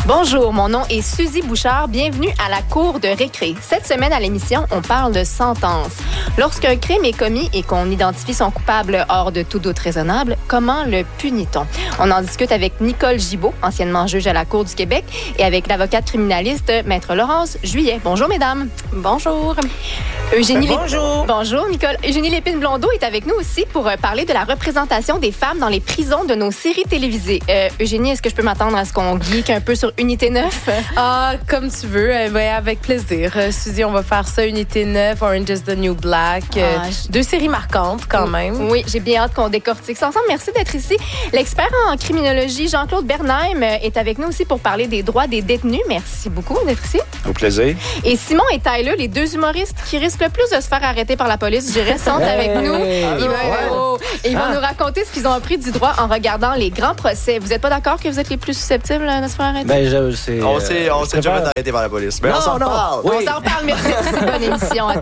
Bonjour, mon nom est Suzy Bouchard. Bienvenue à la cour de récré. Cette semaine à l'émission, on parle de sentence. Lorsqu'un crime est commis et qu'on identifie son coupable hors de tout doute raisonnable, comment le punit-on? On en discute avec Nicole Gibault, anciennement juge à la Cour du Québec, et avec l'avocate criminaliste Maître Laurence Juillet. Bonjour, mesdames. Bonjour. Bonjour. Bonjour, Nicole. Eugénie Lépine-Blondeau est avec nous aussi pour parler de la représentation des femmes dans les prisons de nos séries télévisées. Eugénie, est-ce que je peux m'attendre à ce qu'on geek un peu sur Unité 9? Ah, comme tu veux. Avec plaisir. Suzy, on va faire ça. Unité 9, Orange is the New Black. Deux séries marquantes, quand même. Oui, j'ai bien hâte qu'on décortique ça ensemble. Merci d'être ici. L'expert en criminologie, Jean-Claude Bernheim, est avec nous aussi pour parler des droits des détenus. Merci beaucoup d'être ici. Au plaisir. Et Simon et Tyler, les deux humoristes qui risquent le plus de se faire arrêter par la police, je dirais, sont avec nous. Ils vont nous raconter ce qu'ils ont appris du droit en regardant les grands procès. Vous n'êtes pas d'accord que vous êtes les plus susceptibles de se faire arrêter? On s'est déjà fait arrêter par la police. Mais on s'en parle. On s'en parle, merci. C'est une bonne émission.